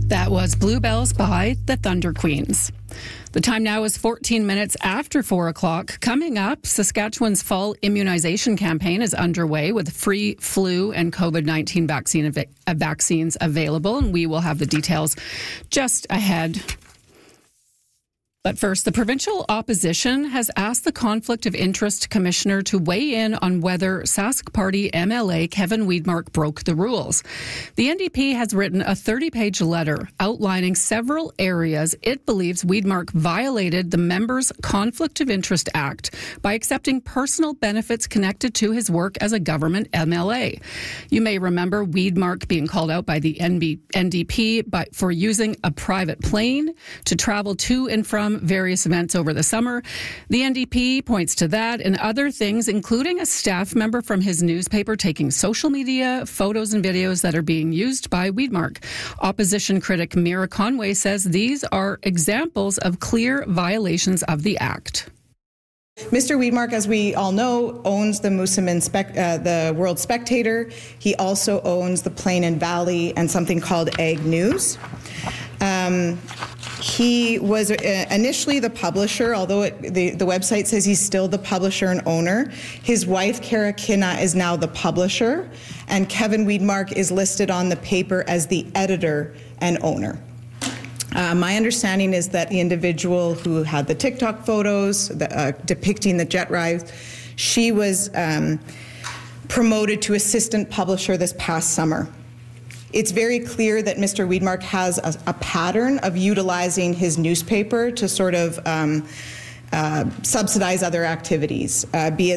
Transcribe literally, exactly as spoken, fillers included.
That was Bluebells by the Thunder Queens. The time now is fourteen minutes after four o'clock. Coming up, Saskatchewan's fall immunization campaign is underway with free flu and COVID nineteen vaccine av- vaccines available, and we will have the details just ahead. But first, the provincial opposition has asked the Conflict of Interest Commissioner to weigh in on whether Sask Party M L A Kevin Weidmark broke the rules. The N D P has written a thirty-page letter outlining several areas it believes Weidmark violated the Members' Conflict of Interest Act by accepting personal benefits connected to his work as a government M L A. You may remember Weidmark being called out by the N D P by, for using a private plane to travel to and from various events over the summer. The N D P points to that and other things, including a staff member from his newspaper taking social media photos and videos that are being used by Weidmark. Opposition critic Mira Conway says these are examples of clear violations of the Act. Mister Weidmark, as we all know, owns the Moosomin spec, uh, the World Spectator. He also owns the Plain and Valley and something called Ag News. Um, he was uh, initially the publisher, although it, the, the website says he's still the publisher and owner. His wife, Kara Kinna, is now the publisher, and Kevin Weidmark is listed on the paper as the editor and owner. Uh, my understanding is that the individual who had the TikTok photos the, uh, depicting the jet ride, she was um, promoted to assistant publisher this past summer. It's very clear that Mister Weidmark has a, a pattern of utilizing his newspaper to sort of um, uh, subsidize other activities, uh, be it